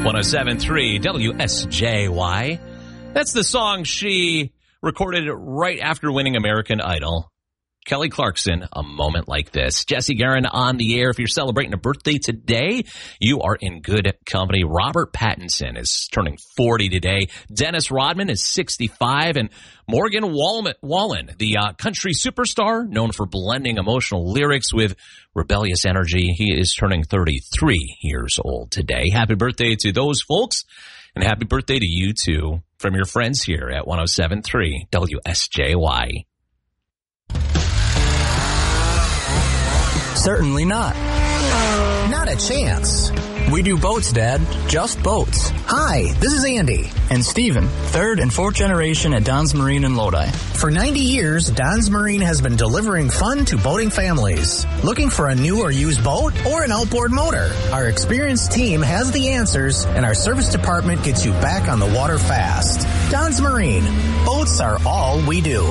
107.3 WSJY. That's the song she recorded right after winning American Idol. Kelly Clarkson, A Moment Like This. Jesse Guerin on the air. If you're celebrating a birthday today, you are in good company. Robert Pattinson is turning 40 today. Dennis Rodman is 65. And Morgan Wallen, the country superstar known for blending emotional lyrics with rebellious energy, he is turning 33 years old today. Happy birthday to those folks. And happy birthday to you, too, from your friends here at 107.3 WSJY. Certainly not. Not a chance. We do boats, Dad. Just boats. Hi, this is Andy. And Steven, third and fourth generation at Don's Marine in Lodi. For 90 years, Don's Marine has been delivering fun to boating families. Looking for a new or used boat or an outboard motor? Our experienced team has the answers, and our service department gets you back on the water fast. Don's Marine. Boats are all we do.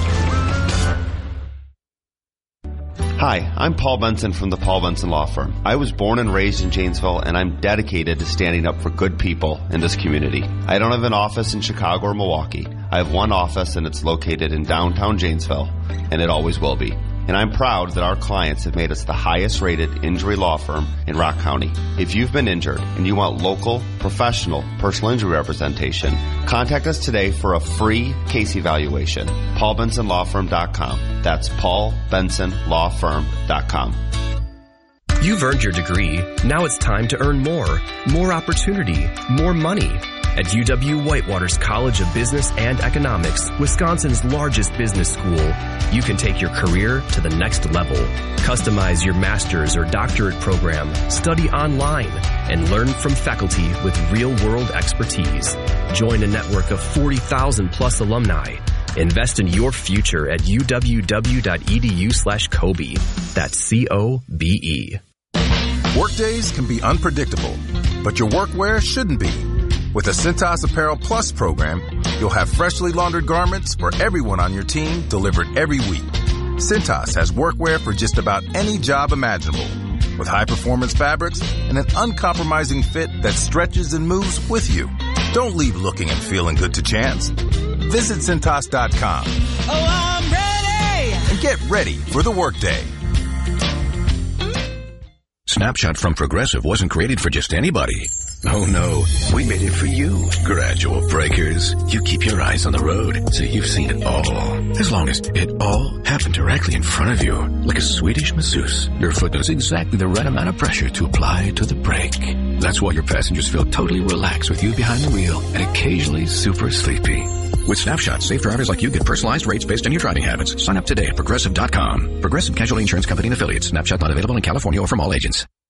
Hi, I'm Paul Benson from the Paul Benson Law Firm. I was born and raised in Janesville, and I'm dedicated to standing up for good people in this community. I don't have an office in Chicago or Milwaukee. I have one office, and it's located in downtown Janesville, and it always will be. And I'm proud that our clients have made us the highest-rated injury law firm in Rock County. If you've been injured and you want local, professional, personal injury representation, contact us today for a free case evaluation. PaulBensonLawFirm.com. That's PaulBensonLawFirm.com. You've earned your degree. Now it's time to earn more. More opportunity. More money. At UW-Whitewater's College of Business and Economics, Wisconsin's largest business school, you can take your career to the next level. Customize your master's or doctorate program, study online, and learn from faculty with real-world expertise. Join a network of 40,000-plus alumni. Invest in your future at uww.edu/Kobe. That's COBE. Workdays can be unpredictable, but your workwear shouldn't be. With the Cintas Apparel Plus program, you'll have freshly laundered garments for everyone on your team delivered every week. Cintas has workwear for just about any job imaginable, with high-performance fabrics and an uncompromising fit that stretches and moves with you. Don't leave looking and feeling good to chance. Visit Cintas.com. Oh, I'm ready! And get ready for the workday. Snapshot from Progressive wasn't created for just anybody. Oh no, we made it for you. Gradual breakers. You keep your eyes on the road, so you've seen it all. As long as it all happened directly in front of you, like a Swedish masseuse, your foot knows exactly the right amount of pressure to apply to the brake. That's why your passengers feel totally relaxed with you behind the wheel and occasionally super sleepy. With Snapshot, safe drivers like you get personalized rates based on your driving habits. Sign up today at Progressive.com. Progressive Casualty Insurance Company and Affiliates. Snapshot not available in California or from all agents.